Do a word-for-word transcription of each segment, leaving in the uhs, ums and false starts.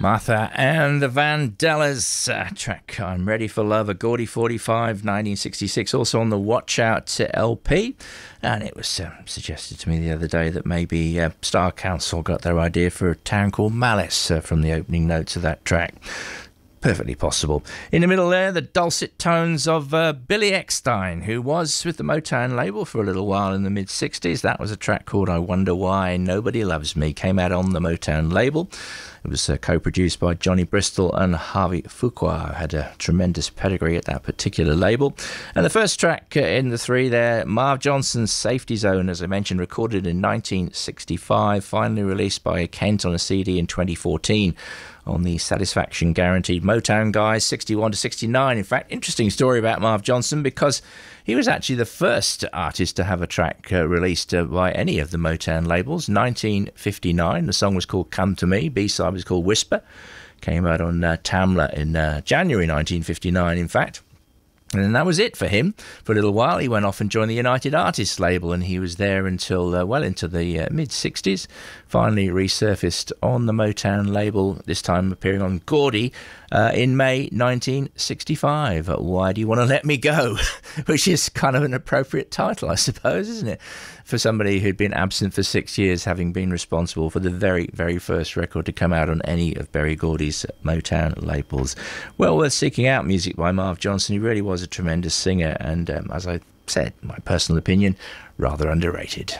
Martha and the Vandellas, uh, track I'm Ready for Love, a Gordy forty-five, nineteen sixty-six, also on the Watch Out L P. And it was uh, suggested to me the other day that maybe uh, Star Council got their idea for a town called Malice uh, from the opening notes of that track. Perfectly possible. In the middle there, the dulcet tones of uh, Billy Eckstine, who was with the Motown label for a little while in the mid-sixties. That was a track called I Wonder Why Nobody Loves Me. Came out on the Motown label. It was uh, co-produced by Johnny Bristol and Harvey Fuqua, who had a tremendous pedigree at that particular label. And the first track uh, in the three there, Marv Johnson's Safety Zone, as I mentioned, recorded in nineteen sixty-five, finally released by Kent on a C D in twenty fourteen. On the Satisfaction Guaranteed Motown guys, sixty-one to sixty-nine. In fact, interesting story about Marv Johnson, because he was actually the first artist to have a track uh, released uh, by any of the Motown labels. nineteen fifty-nine, the song was called Come to Me, B-side was called Whisper. Came out on uh, Tamla in uh, January nineteen fifty-nine, in fact. And that was it for him. For a little while, he went off and joined the United Artists label, and he was there until uh, well into the uh, mid-sixties. Finally resurfaced on the Motown label, this time appearing on Gordy uh, in May nineteen sixty-five. Why Do You Want to Let Me Go? Which is kind of an appropriate title, I suppose, isn't it? For somebody who'd been absent for six years, having been responsible for the very, very first record to come out on any of Berry Gordy's Motown labels. Well worth seeking out music by Marv Johnson. He really was a tremendous singer, and um, as I said, my personal opinion, rather underrated.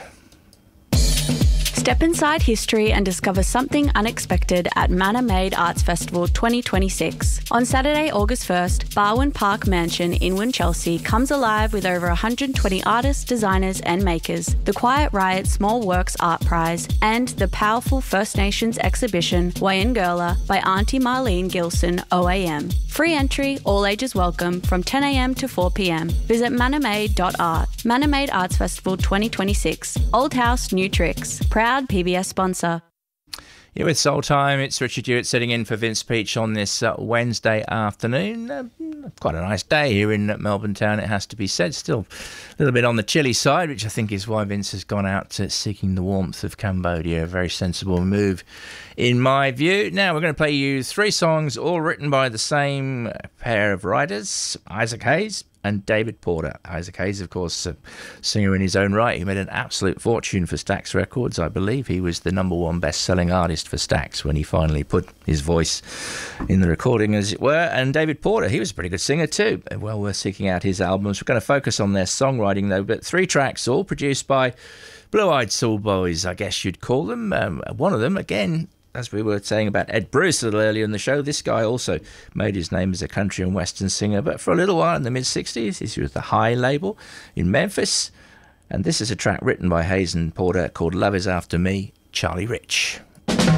Step inside history and discover something unexpected at Manor Made Arts Festival twenty twenty-six. On Saturday, August first, Barwon Park Mansion in Winchelsea comes alive with over one hundred twenty artists, designers and makers, the Quiet Riot Small Works Art Prize, and the powerful First Nations exhibition Wayangurla by Auntie Marlene Gilson O A M. Free entry, all ages welcome, from ten a m to four p m. Visit manormade dot art. Manor Made Arts Festival twenty twenty-six. Old House, New Tricks. Proud P B S sponsor. Yeah, with Soul Time, it's Richard Hewitt sitting in for Vince Peach on this uh, Wednesday afternoon. Uh, quite a nice day here in Melbourne town, it has to be said. Still a little bit on the chilly side, which I think is why Vince has gone out to seeking the warmth of Cambodia. A very sensible move, in my view. Now, we're going to play you three songs, all written by the same pair of writers, Isaac Hayes and David Porter. Isaac Hayes, of course, a singer in his own right. He made an absolute fortune for Stax Records. I believe he was the number one best-selling artist for Stax when he finally put his voice in the recording, as it were. And David Porter, he was a pretty good singer too. Well worth seeking out his albums. We're going to focus on their songwriting, though, but three tracks, all produced by Blue-Eyed Soul Boys, I guess you'd call them. Um, one of them, again, as we were saying about Ed Bruce a little earlier in the show, this guy also made his name as a country and western singer, but for a little while in the mid-sixties, he was with the High label in Memphis, and this is a track written by Hayes and Porter called Love Is After Me, Charlie Rich.